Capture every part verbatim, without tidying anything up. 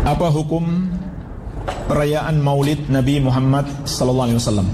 Apa hukum perayaan Maulid Nabi Muhammad sallallahu alaihi wasallam?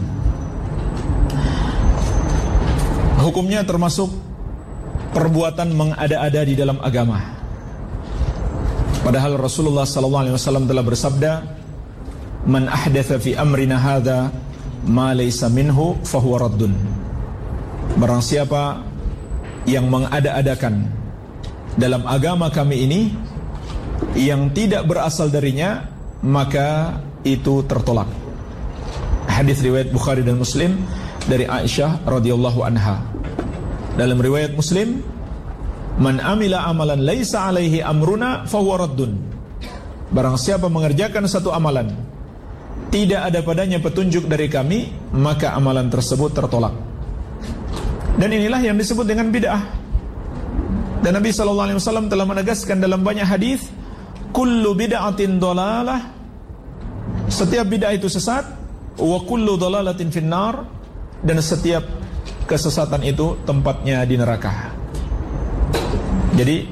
Hukumnya termasuk perbuatan mengada-ada di dalam agama. Padahal Rasulullah sallallahu alaihi wasallam telah bersabda, "Man ahdatsa fi amrina hadza ma laysa minhu fahuwa raddun." Barang siapa yang mengada-adakan dalam agama kami ini yang tidak berasal darinya, maka itu tertolak. Hadis riwayat Bukhari dan Muslim dari Aisyah radhiyallahu anha. Dalam riwayat Muslim, "Man amila amalan laisa alaihi amruna fahuwa raddun." Barang siapa mengerjakan satu amalan tidak ada padanya petunjuk dari kami, maka amalan tersebut tertolak. Dan inilah yang disebut dengan bid'ah. Dan Nabi sallallahu alaihi wasallam telah menegaskan dalam banyak hadis, kullu bid'atin dhalalah, setiap bid'ah itu sesat, wa kullu dhalalatin finnar, dan setiap kesesatan itu tempatnya di neraka. Jadi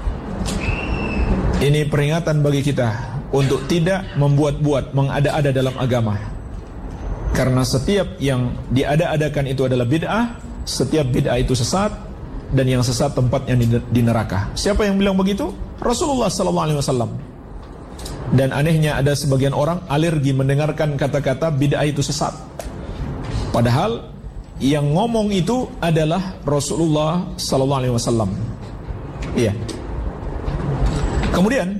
ini peringatan bagi kita untuk tidak membuat-buat, mengada-ada dalam agama. Karena setiap yang diada-adakan itu adalah bid'ah, setiap bid'ah itu sesat, dan yang sesat tempatnya di neraka. Siapa yang bilang begitu? Rasulullah sallallahu alaihi wasallam. Dan anehnya ada sebagian orang alergi mendengarkan kata-kata bid'ah itu sesat. Padahal yang ngomong itu adalah Rasulullah sallallahu alaihi wasallam. Iya. Kemudian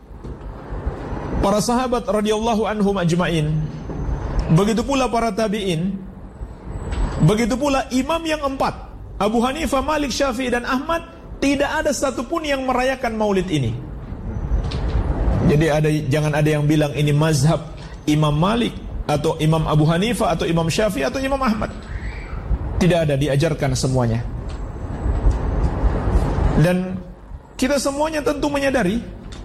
para sahabat radhiyallahu anhum ajmain, begitu pula para tabi'in, begitu pula imam yang empat, Abu Hanifah, Malik, Syafi'i dan Ahmad, tidak ada satupun yang merayakan maulid ini. Jadi ada, jangan ada yang bilang ini mazhab Imam Malik atau Imam Abu Hanifah atau Imam Syafi'i atau Imam Ahmad. Tidak ada, diajarkan semuanya. Dan kita semuanya tentu menyadari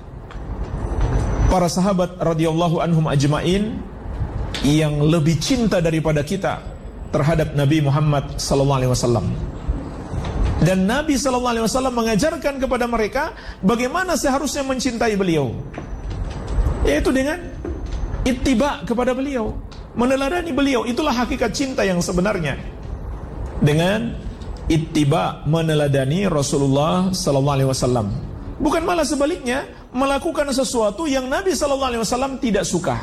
para sahabat radhiyallahu anhum ajmain yang lebih cinta daripada kita terhadap Nabi Muhammad sallallahu alaihi wasallam. Dan Nabi sallallahu alaihi wasallam mengajarkan kepada mereka bagaimana seharusnya mencintai beliau, yaitu dengan ittiba kepada beliau, meneladani beliau. Itulah hakikat cinta yang sebenarnya, dengan ittiba, meneladani Rasulullah sallallahu alaihi wasallam. Bukan malah sebaliknya, melakukan sesuatu yang Nabi sallallahu alaihi wasallam tidak suka,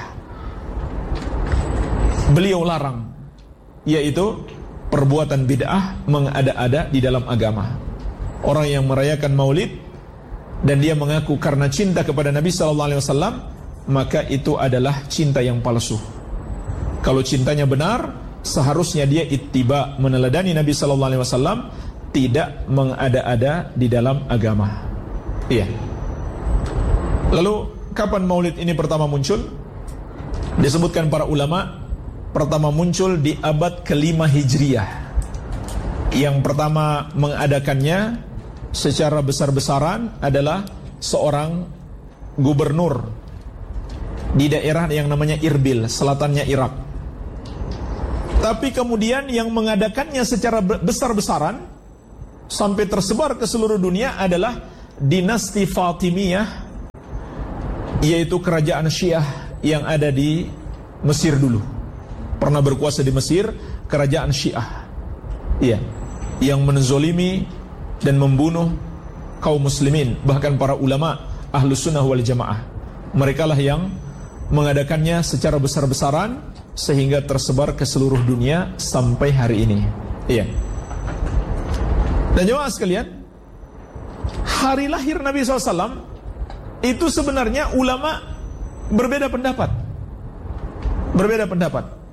beliau larang, yaitu perbuatan bid'ah, mengada-ada di dalam agama. Orang yang merayakan maulid dan dia mengaku karena cinta kepada Nabi sallallahu alaihi wasallam, maka itu adalah cinta yang palsu. Kalau cintanya benar, seharusnya dia ittiba, meneladani Nabi sallallahu alaihi wasallam, tidak mengada-ada di dalam agama. Iya. Lalu kapan maulid ini pertama muncul? Disebutkan para ulama, pertama muncul di abad kelima Hijriyah. Yang pertama mengadakannya secara besar-besaran adalah seorang gubernur di daerah yang namanya Irbil, selatannya Irak. Tapi kemudian yang mengadakannya secara besar-besaran sampai tersebar ke seluruh dunia adalah dinasti Fatimiyah, yaitu kerajaan Syiah yang ada di Mesir dulu. Pernah berkuasa di Mesir, kerajaan Syiah, iya, yang menzolimi dan membunuh kaum muslimin, bahkan para ulama Ahlus Sunnah wal Jamaah. Mereka lah yang mengadakannya secara besar-besaran sehingga tersebar ke seluruh dunia sampai hari ini. Iya. Dan jemaah sekalian, hari lahir Nabi shallallahu alaihi wasallam itu sebenarnya ulama berbeda pendapat. Berbeda pendapat.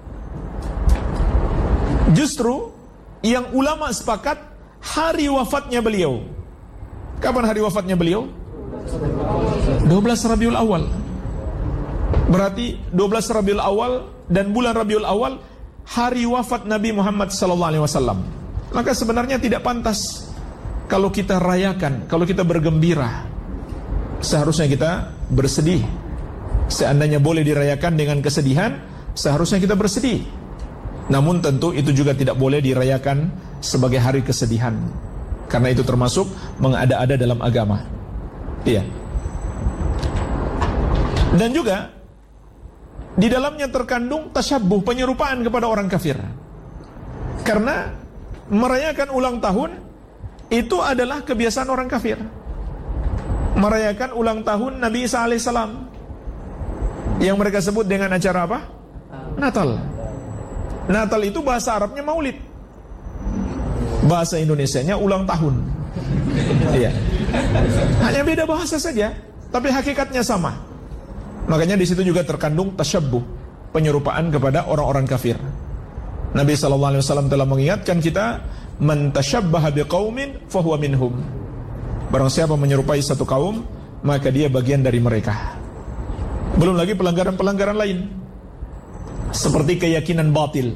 Justru yang ulama sepakat hari wafatnya beliau. Kapan hari wafatnya beliau? dua belas Rabiul Awal. Berarti dua belas Rabiul Awal dan bulan Rabiul Awal hari wafat Nabi Muhammad sallallahu alaihi wasallam. Maka sebenarnya tidak pantas kalau kita rayakan, kalau kita bergembira. Seharusnya kita bersedih. Seandainya boleh dirayakan dengan kesedihan, seharusnya kita bersedih. Namun tentu itu juga tidak boleh dirayakan sebagai hari kesedihan, karena itu termasuk mengada-ada dalam agama. Iya. Dan juga di dalamnya terkandung tasyabbuh, penyerupaan kepada orang kafir. Karena merayakan ulang tahun itu adalah kebiasaan orang kafir. Merayakan ulang tahun Nabi Isa alaihissalam, yang mereka sebut dengan acara apa? Natal. Natal itu bahasa Arabnya maulid, bahasa Indonesianya ulang tahun. Iya. Hanya beda bahasa saja, tapi hakikatnya sama. Makanya di situ juga terkandung tasyabbuh, penyerupaan kepada orang-orang kafir. Nabi sallallahu alaihi wasallam telah mengingatkan kita, man tasyabbaha biqaumin fahuwa minhum. Barang siapa menyerupai satu kaum, maka dia bagian dari mereka. Belum lagi pelanggaran-pelanggaran lain, seperti keyakinan batil.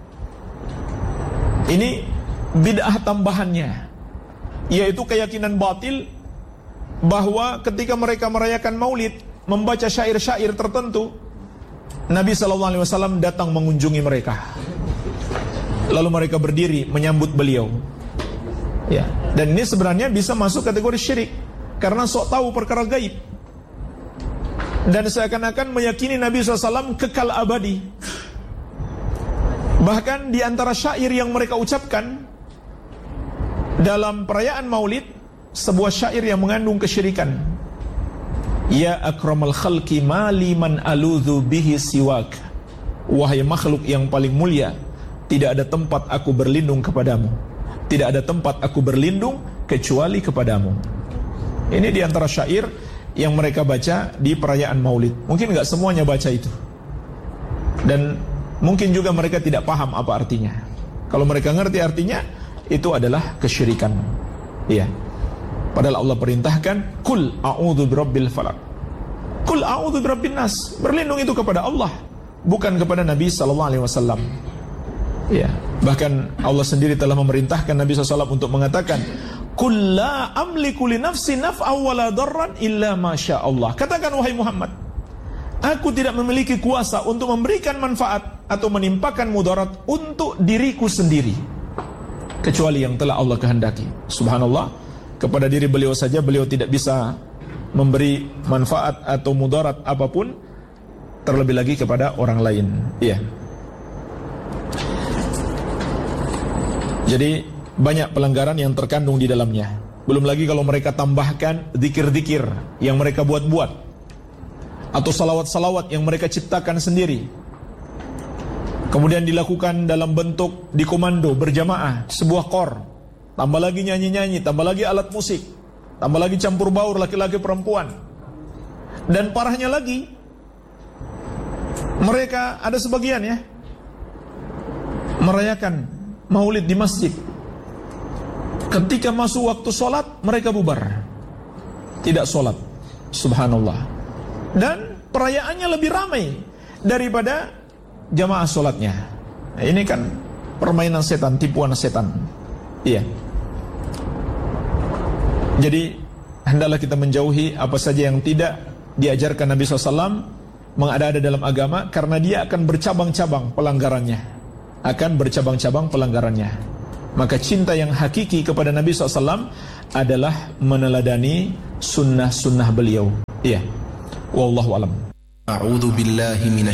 Ini bid'ah tambahannya, yaitu keyakinan batil bahwa ketika mereka merayakan maulid, membaca syair-syair tertentu, Nabi sallallahu alaihi wasallam datang mengunjungi mereka, lalu mereka berdiri menyambut beliau. Ya, dan ini sebenarnya bisa masuk kategori syirik, karena sok tahu perkara gaib, dan seakan-akan meyakini Nabi sallallahu alaihi wasallam kekal abadi. Bahkan di antara syair yang mereka ucapkan dalam perayaan maulid, sebuah syair yang mengandung kesyirikan. Ya akramal khalqi mali man aludhu bihi siwak. Wahai makhluk yang paling mulia, tidak ada tempat aku berlindung kepadamu, tidak ada tempat aku berlindung kecuali kepadamu. Ini di antara syair yang mereka baca di perayaan maulid. Mungkin gak semuanya baca itu, dan mungkin juga mereka tidak paham apa artinya. Kalau mereka ngerti artinya, itu adalah kesyirikan. Iya. Padahal Allah perintahkan, Kul a'udhu birabbil falak, Kul a'udhu birabbin nas. Berlindung itu kepada Allah, bukan kepada Nabi sallallahu alaihi wasallam. Ya. Bahkan Allah sendiri telah memerintahkan Nabi sallallahu alaihi wasallam untuk mengatakan, Kul la amliku li nafsi naf'aw wa la darran illa ma sya Allah. Katakan wahai Muhammad, aku tidak memiliki kuasa untuk memberikan manfaat atau menimpakan mudarat untuk diriku sendiri, kecuali yang telah Allah kehendaki. Subhanallah. Kepada diri beliau saja beliau tidak bisa memberi manfaat atau mudarat apapun, terlebih lagi kepada orang lain. Iya. Jadi banyak pelanggaran yang terkandung di dalamnya. Belum lagi kalau mereka tambahkan zikir-zikir yang mereka buat-buat, atau salawat-salawat yang mereka ciptakan sendiri, kemudian dilakukan dalam bentuk dikomando berjamaah, sebuah kor. Tambah lagi nyanyi-nyanyi, tambah lagi alat musik, tambah lagi campur baur laki-laki perempuan. Dan parahnya lagi, mereka ada sebagian ya merayakan maulid di masjid. Ketika masuk waktu sholat, mereka bubar, tidak sholat. Subhanallah. Dan perayaannya lebih ramai daripada jamaah sholatnya. Nah, ini kan permainan setan, tipuan setan. Iya. Jadi hendaklah kita menjauhi apa saja yang tidak diajarkan Nabi shallallahu alaihi wasallam, mengada-ada dalam agama, karena dia akan bercabang-cabang pelanggarannya, akan bercabang-cabang pelanggarannya. Maka cinta yang hakiki kepada Nabi shallallahu alaihi wasallam adalah meneladani sunnah-sunnah beliau. Iya. Wallahu alam. A'udzu billahi minasy